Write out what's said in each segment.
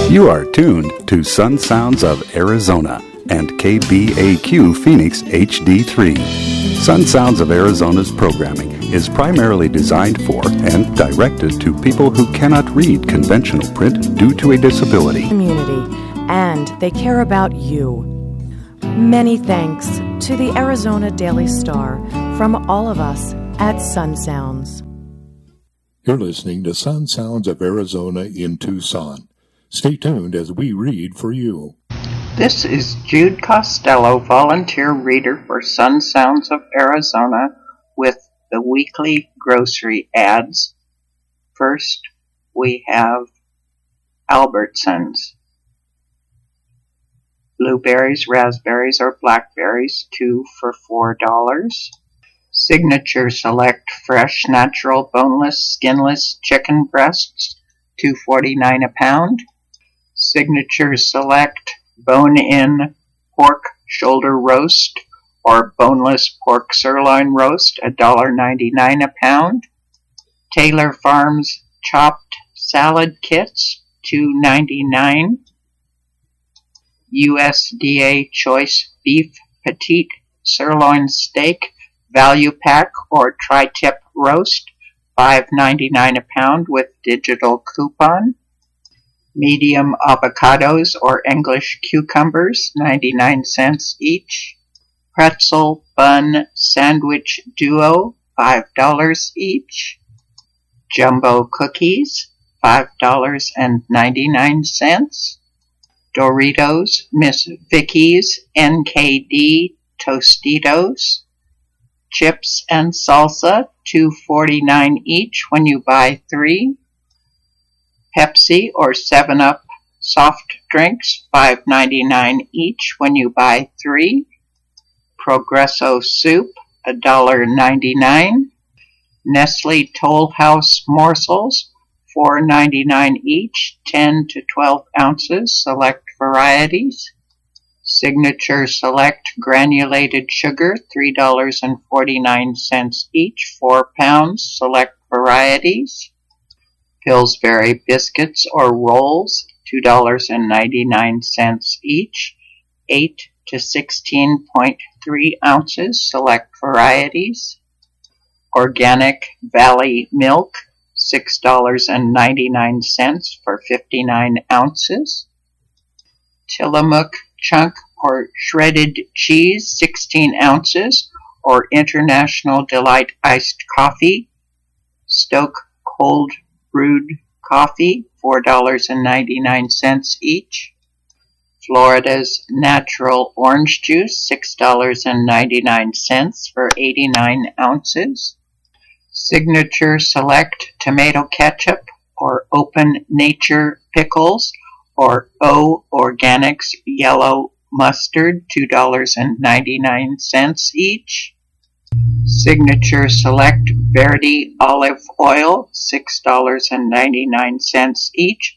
You are tuned to Sun Sounds of Arizona and KBAQ Phoenix HD3. Sun Sounds of Arizona's programming is primarily designed for and directed to people who cannot read conventional print due to a disability. Community, and they care about you. Many thanks to the Arizona Daily Star from all of us at Sun Sounds. You're listening to Sun Sounds of Arizona in Tucson. Stay tuned as we read for you. This is Jude Costello, volunteer reader for Sun Sounds of Arizona, with the weekly grocery ads. First, we have Albertsons. Blueberries, raspberries, or blackberries, 2 for $4. Signature Select Fresh Natural Boneless Skinless Chicken Breasts, $2.49 a pound. Signature Select Bone-In Pork Shoulder Roast or Boneless Pork Sirloin Roast, $1.99 a pound. Taylor Farms Chopped Salad Kits, $2.99. USDA Choice Beef Petite Sirloin Steak Value Pack or Tri-Tip Roast, $5.99 a pound with digital coupon. Medium avocados or English cucumbers, 99 cents each. Pretzel Bun Sandwich Duo, $5 each. Jumbo Cookies, $5.99. Doritos Miss Vicky's NKD Tostitos. Chips and salsa, $2.49 each when you buy 3. Pepsi or 7-Up soft drinks, $5.99 each when you buy 3. Progresso soup, $1.99. Nestle Toll House morsels, $4.99 each, 10 to 12 ounces, select varieties. Signature Select Granulated Sugar, $3.49 each, 4 pounds, select varieties. Pillsbury Biscuits or Rolls, $2.99 each, 8 to 16.3 ounces, select varieties. Organic Valley Milk, $6.99 for 59 ounces. Tillamook Chunk or Shredded Cheese, 16 ounces, or International Delight Iced Coffee. Stoke Cold Brewed Coffee, $4.99 each. Florida's Natural Orange Juice, $6.99 for 89 ounces. Signature Select Tomato Ketchup or Open Nature Pickles or O Organics Yellow Mustard, $2.99 each. Signature Select Verde Olive Oil, $6.99 each,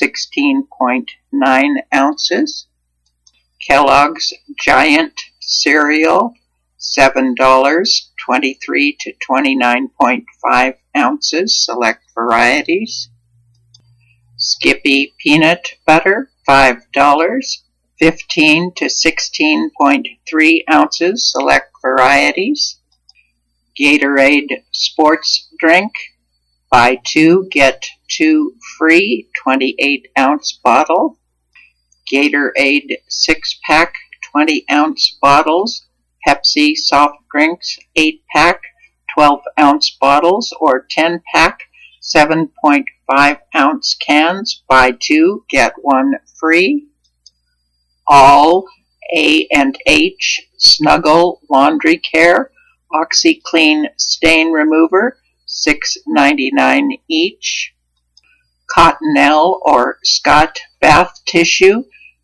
16.9 ounces. Kellogg's Giant Cereal, $7, 23 to 29.5 ounces, select varieties. Skippy Peanut Butter, $5, 15 to 16.3 ounces, select varieties. Gatorade Sports Drink, buy 2, get 2 free, 28-ounce bottle. Gatorade 6-pack, 20-ounce bottles. Pepsi Soft Drinks 8-pack, 12-ounce bottles or 10-pack, 7.5-ounce cans, buy 2, get 1 free. All A&H Snuggle Laundry Care OxyClean Stain Remover, $6.99 each. Cottonelle or Scott Bath Tissue,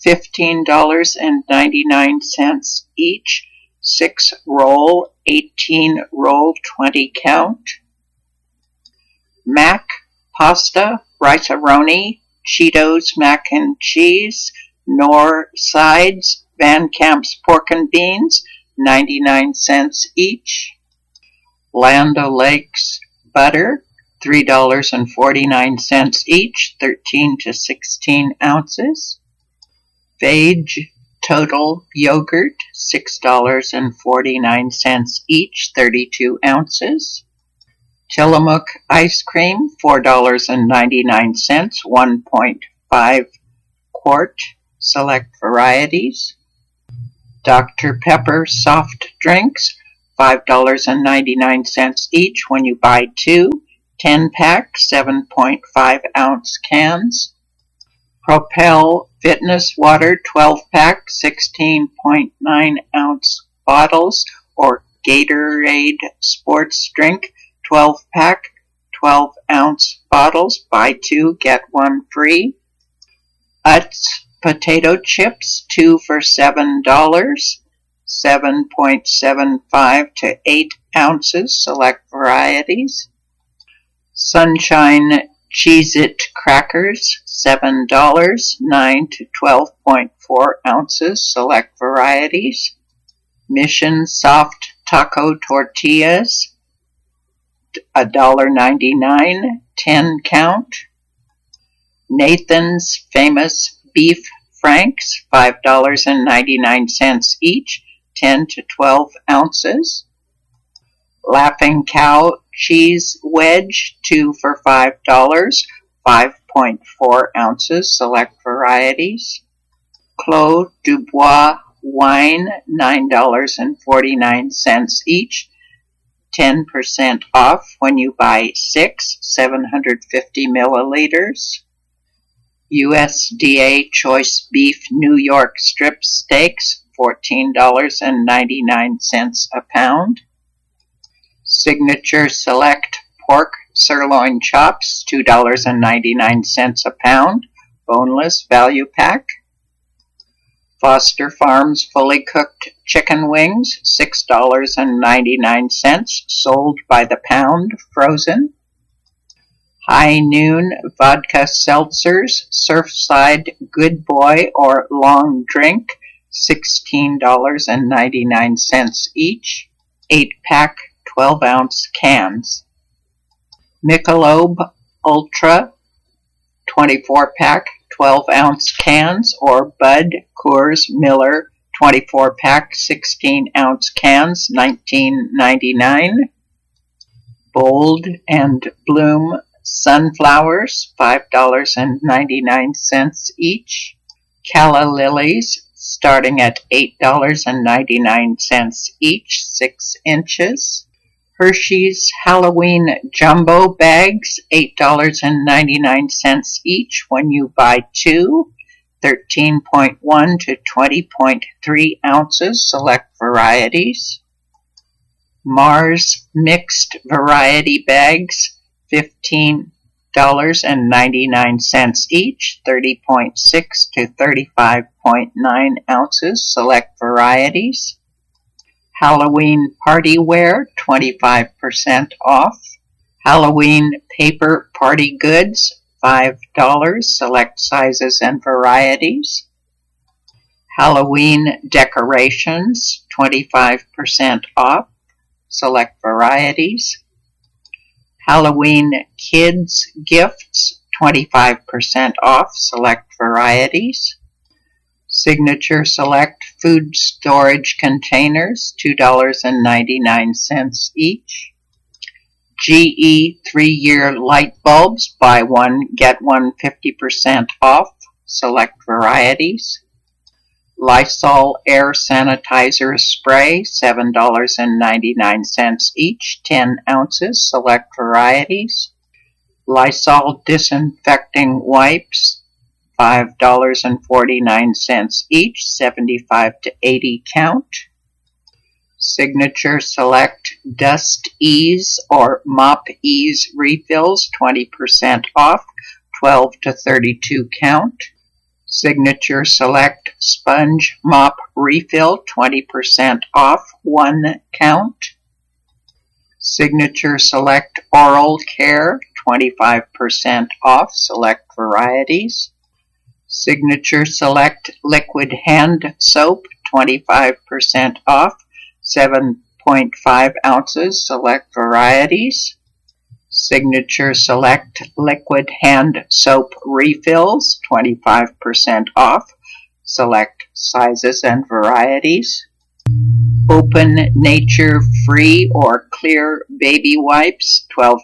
$15.99 each, 6 roll, 18 roll, 20 count. Mac Pasta, Rice-A-Roni, Cheetos Mac and Cheese, Knorr Sides, Van Camp's Pork and Beans, 99 cents each. Land O'Lakes Butter, $3.49 each, 13 to 16 ounces. Vage Total Yogurt, $6.49 each, 32 ounces. Tillamook Ice Cream, $4.99, 1.5 quart, select varieties. Dr. Pepper Soft Drinks, $5.99 each when you buy 2, 10-pack, 7.5 ounce cans. Propel Fitness Water 12-pack, 16.9 ounce bottles, or Gatorade Sports Drink 12-pack, 12 ounce bottles. Buy 2, get 1 free. Utz Potato Chips, 2 for $7, 7.75 to 8 ounces, select varieties. Sunshine Cheez-It Crackers, $7, 9 to 12.4 ounces, select varieties. Mission Soft Taco Tortillas, $1.99, 10 count. Nathan's Famous Beef Franks, $5.99 each, 10 to 12 ounces. Laughing Cow Cheese Wedge, 2 for $5, 5.4 ounces, select varieties. Clos du Bois Wine, $9.49 each, 10% off when you buy 6, 750 milliliters. USDA Choice Beef New York Strip Steaks, $14.99 a pound. Signature Select Pork Sirloin Chops, $2.99 a pound, boneless value pack. Foster Farms Fully Cooked Chicken Wings, $6.99, sold by the pound, frozen. High Noon Vodka Seltzers, Surfside Good Boy or Long Drink, $16.99 each, 8-pack, 12-ounce cans. Michelob Ultra, 24-pack, 12-ounce cans, or Bud Coors Miller, 24-pack, 16-ounce cans, $19.99. Bold and Bloom Sunflowers, $5.99 each. Calla Lilies, starting at $8.99 each, 6 inches. Hershey's Halloween Jumbo Bags, $8.99 each when you buy 2, 13.1 to 20.3 ounces, select varieties. Mars Mixed Variety Bags, $15.99 each, 30.6 to 35.9 ounces, select varieties. Halloween Party Wear, 25% off. Halloween Paper Party Goods, $5, select sizes and varieties. Halloween Decorations, 25% off, select varieties. Halloween Kids Gifts, 25% off, select varieties. Signature Select Food Storage Containers, $2.99 each. GE 3-year light bulbs, buy one, get one 50% off, select varieties. Lysol Air Sanitizer Spray, $7.99 each, 10 ounces, select varieties. Lysol Disinfecting Wipes, $5.49 each, 75 to 80 count. Signature Select Dust Ease or Mop Ease refills, 20% off, 12 to 32 count. Signature Select Sponge Mop Refill, 20% off, 1 count. Signature Select Oral Care, 25% off, select varieties. Signature Select Liquid Hand Soap, 25% off, 7.5 ounces, select varieties. Signature Select Liquid Hand Soap Refills, 25% off. Select sizes and varieties. Open Nature Free or Clear Baby Wipes,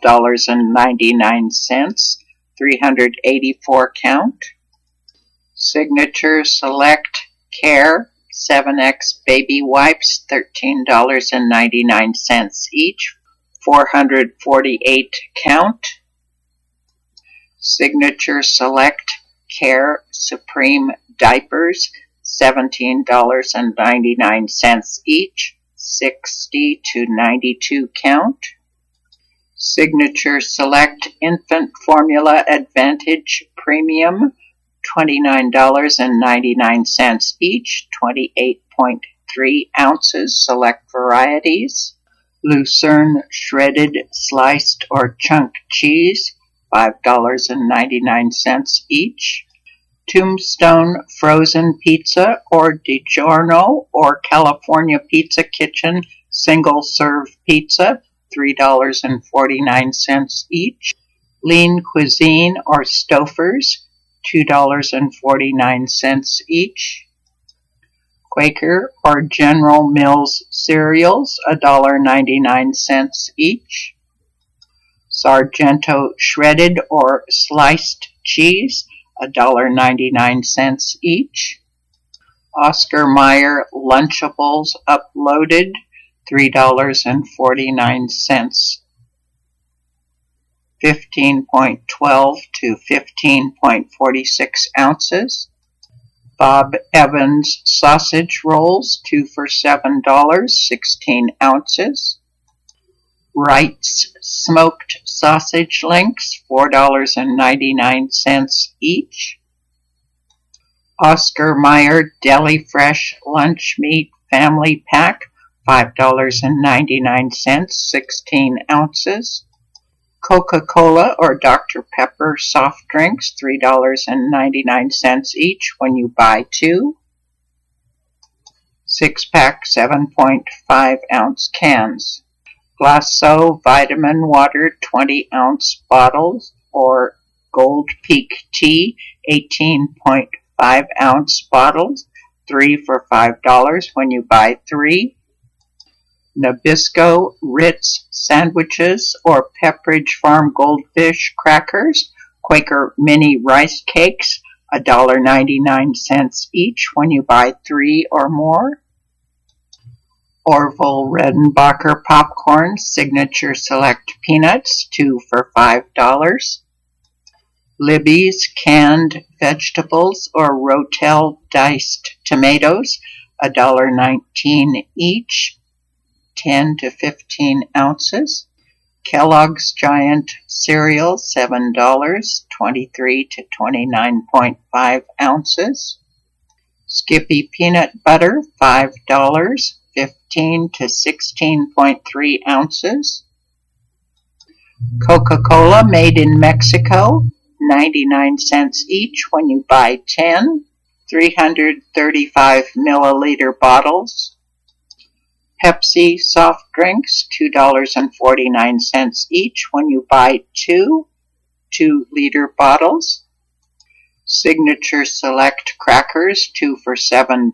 $12.99, 384 count. Signature Select Care 7X Baby Wipes, $13.99 each, 448 count. Signature Select Care Supreme Diapers, $17.99 each, 60 to 92 count. Signature Select Infant Formula Advantage Premium, $29.99 each, 28.3 ounces, select varieties. Lucerne Shredded Sliced or Chunk Cheese, $5.99 each. Tombstone Frozen Pizza or DiGiorno or California Pizza Kitchen Single Serve Pizza, $3.49 each. Lean Cuisine or Stouffer's, $2.49 each. Quaker or General Mills cereals, $1.99 each. Sargento Shredded or Sliced Cheese, $1.99 each. Oscar Mayer Lunchables Uploaded, $3.49. 15.12 to 15.46 ounces. Bob Evans Sausage Rolls, 2 for $7, 16 ounces. Wright's Smoked Sausage Links, $4.99 each. Oscar Mayer Deli Fresh Lunch Meat Family Pack, $5.99, 16 ounces. Coca-Cola or Dr. Pepper soft drinks, $3.99 each when you buy 2. 6-pack 7.5 ounce cans. Glasso Vitamin Water 20 ounce bottles or Gold Peak Tea 18.5 ounce bottles, 3 for $5 when you buy 3. Nabisco Ritz sandwiches or Pepperidge Farm Goldfish crackers, Quaker mini rice cakes, $1.99 each when you buy 3 or more. Orville Redenbacher popcorn signature select peanuts, 2 for $5. Libby's canned vegetables or Rotel diced tomatoes, $1.19 each, 10 to 15 ounces. Kellogg's Giant cereal, $7, 23 to 29.5 ounces. Skippy peanut butter, $5, 15 to 16.3 ounces. Coca-Cola made in Mexico, 99 cents each when you buy 10, 335 milliliter bottles. Pepsi soft drinks, $2.49 each when you buy 2 2-liter bottles. Signature Select crackers, 2 for $7,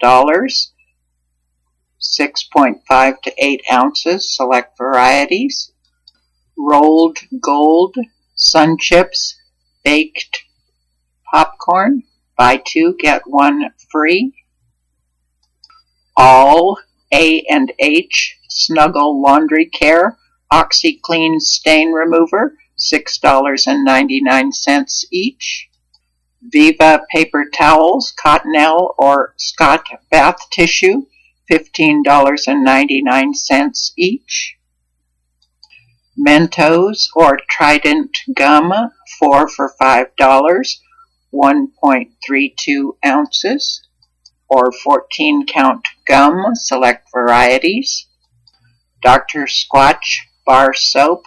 6.5 to 8 ounces, select varieties. Rolled Gold Sun Chips baked popcorn, buy 2 get 1 free. All A&H Snuggle Laundry Care OxyClean Stain Remover, $6.99 each. Viva Paper Towels, Cottonelle or Scott Bath Tissue, $15.99 each. Mentos or Trident Gum, 4 for $5, 1.32 ounces. Or 14 count gum, select varieties. Dr. Squatch Bar Soap,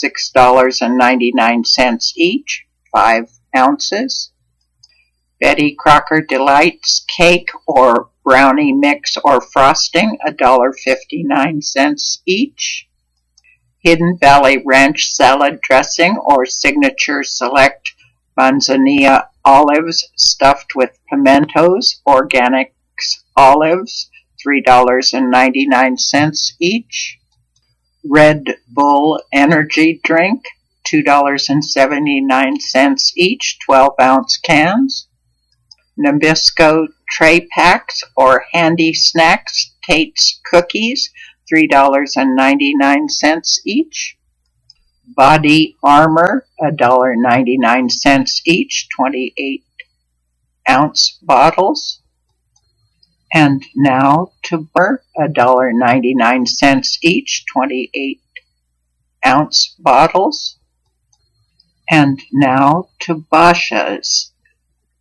$6.99 each, 5 ounces. Betty Crocker Delights Cake or Brownie Mix or Frosting, $1.59 each. Hidden Valley Ranch salad dressing or Signature Select Manzanilla olives stuffed with pimentos, organics olives, $3.99 each. Red Bull energy drink, $2.79 each, 12-ounce cans. Nabisco tray packs or handy snacks, Tate's cookies, $3.99 each. Body Armor, $1.99 each, 28-ounce bottles. And now to Burr, $1.99 each, 28-ounce bottles. And now to Basha's,